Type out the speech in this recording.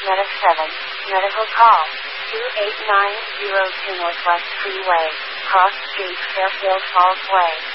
Meta 7, medical call, 28902 Northwest Freeway, Cross Street, Fairfield Falls Way.